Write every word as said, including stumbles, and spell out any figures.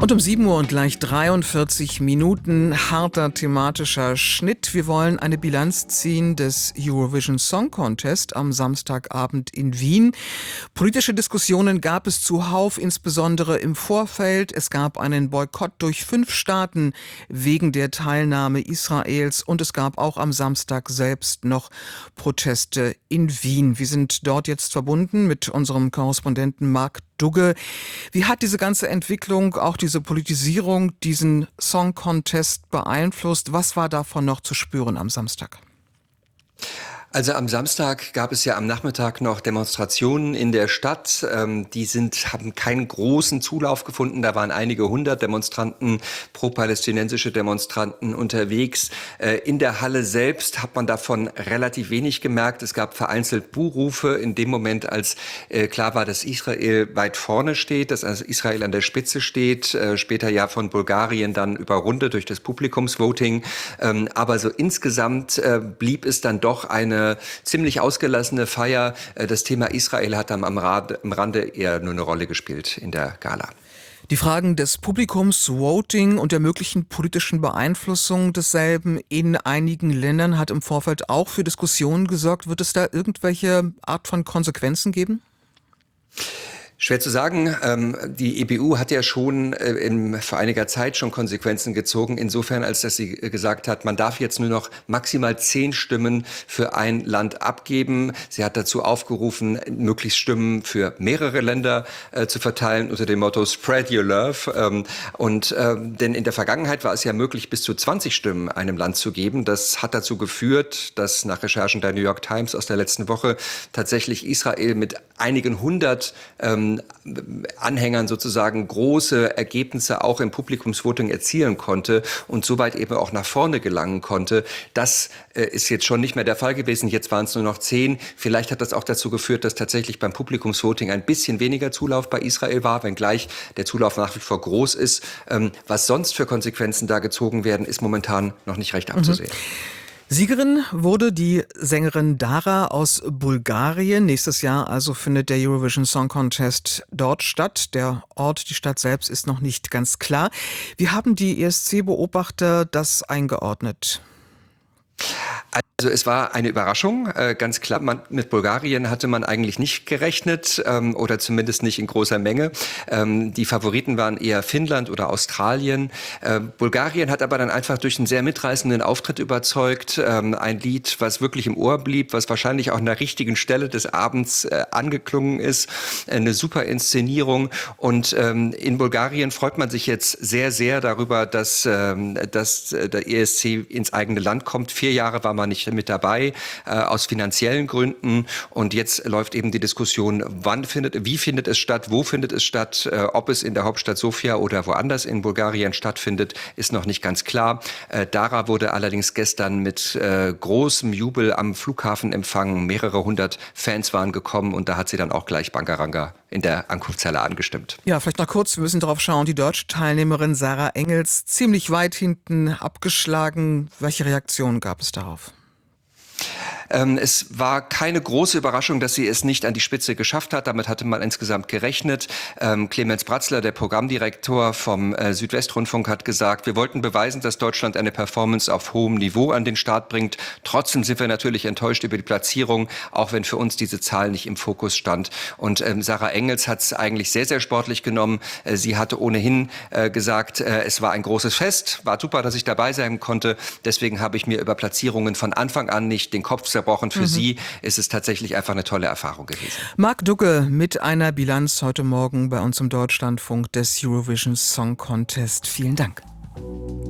Und um sieben Uhr und gleich dreiundvierzig Minuten, harter thematischer Schnitt. Wir wollen eine Bilanz ziehen des Eurovision Song Contest am Samstagabend in Wien. Politische Diskussionen gab es zuhauf, insbesondere im Vorfeld. Es gab einen Boykott durch fünf Staaten wegen der Teilnahme Israels und es gab auch am Samstag selbst noch Proteste in Wien. Wir sind dort jetzt verbunden mit unserem Korrespondenten Marc Dugge. Wie hat diese ganze Entwicklung, auch diese Politisierung, diesen Song Contest beeinflusst? Was war davon noch zu spüren am Samstag? Also am Samstag gab es ja am Nachmittag noch Demonstrationen in der Stadt. Ähm, die sind, haben keinen großen Zulauf gefunden. Da waren einige hundert Demonstranten, pro-palästinensische Demonstranten unterwegs. Äh, in der Halle selbst hat man davon relativ wenig gemerkt. Es gab vereinzelt Buhrufe in dem Moment, als äh, klar war, dass Israel weit vorne steht, dass also Israel an der Spitze steht. Äh, später ja von Bulgarien dann überrundet durch das Publikumsvoting. Ähm, aber so insgesamt äh, blieb es dann doch eine Eine ziemlich ausgelassene Feier. Das Thema Israel hat dann am Rande eher nur eine Rolle gespielt in der Gala. Die Fragen des Publikums, Voting und der möglichen politischen Beeinflussung desselben in einigen Ländern hat im Vorfeld auch für Diskussionen gesorgt. Wird es da irgendwelche Art von Konsequenzen geben? Schwer zu sagen. Ähm, die E B U hat ja schon äh, in, vor einiger Zeit schon Konsequenzen gezogen, insofern, als dass sie äh, gesagt hat, man darf jetzt nur noch maximal zehn Stimmen für ein Land abgeben. Sie hat dazu aufgerufen, möglichst Stimmen für mehrere Länder äh, zu verteilen unter dem Motto Spread Your Love. Ähm, und äh, denn in der Vergangenheit war es ja möglich, bis zu zwanzig Stimmen einem Land zu geben. Das hat dazu geführt, dass nach Recherchen der New York Times aus der letzten Woche tatsächlich Israel mit einigen hundert ähm, Anhängern sozusagen große Ergebnisse auch im Publikumsvoting erzielen konnte und soweit eben auch nach vorne gelangen konnte. Das äh, ist jetzt schon nicht mehr der Fall gewesen. Jetzt waren es nur noch zehn. Vielleicht hat das auch dazu geführt, dass tatsächlich beim Publikumsvoting ein bisschen weniger Zulauf bei Israel war, wenngleich der Zulauf nach wie vor groß ist. Ähm, was sonst für Konsequenzen da gezogen werden, ist momentan noch nicht recht abzusehen. Mhm. Siegerin wurde die Sängerin Dara aus Bulgarien. Nächstes Jahr also findet der Eurovision Song Contest dort statt. Der Ort, die Stadt selbst ist noch nicht ganz klar. Wie haben die E S C-Beobachter das eingeordnet? Also es war eine Überraschung, äh, ganz klar. Man, mit Bulgarien hatte man eigentlich nicht gerechnet ähm, oder zumindest nicht in großer Menge. Ähm, die Favoriten waren eher Finnland oder Australien. Äh, Bulgarien hat aber dann einfach durch einen sehr mitreißenden Auftritt überzeugt. Ähm, ein Lied, was wirklich im Ohr blieb, was wahrscheinlich auch an der richtigen Stelle des Abends äh, angeklungen ist. Eine super Inszenierung. Und ähm, in Bulgarien freut man sich jetzt sehr, sehr darüber, dass, ähm, dass der E S C ins eigene Land kommt. Vier Jahre war man nicht mit dabei, äh, aus finanziellen Gründen. Und jetzt läuft eben die Diskussion, wann findet, wie findet es statt, wo findet es statt, äh, ob es in der Hauptstadt Sofia oder woanders in Bulgarien stattfindet, ist noch nicht ganz klar. Äh, Dara wurde allerdings gestern mit äh, großem Jubel am Flughafen empfangen. Mehrere hundert Fans waren gekommen und da hat sie dann auch gleich Bangaranga in der Ankunftshalle angestimmt. Ja, vielleicht noch kurz, wir müssen darauf schauen, die deutsche Teilnehmerin Sarah Engels ziemlich weit hinten abgeschlagen. Welche Reaktionen gab es darauf? Ähm, es war keine große Überraschung, dass sie es nicht an die Spitze geschafft hat. Damit hatte man insgesamt gerechnet. Ähm, Clemens Bratzler, der Programmdirektor vom äh, Südwestrundfunk, hat gesagt, wir wollten beweisen, dass Deutschland eine Performance auf hohem Niveau an den Start bringt. Trotzdem sind wir natürlich enttäuscht über die Platzierung, auch wenn für uns diese Zahl nicht im Fokus stand. Und ähm, Sarah Engels hat es eigentlich sehr, sehr sportlich genommen. Äh, sie hatte ohnehin äh, gesagt, äh, es war ein großes Fest. War super, dass ich dabei sein konnte. Deswegen habe ich mir über Platzierungen von Anfang an nicht den Kopf zerbrochen. Für mhm. sie ist es tatsächlich einfach eine tolle Erfahrung gewesen. Marc Dugge mit einer Bilanz heute Morgen bei uns im Deutschlandfunk des Eurovision Song Contest. Vielen Dank.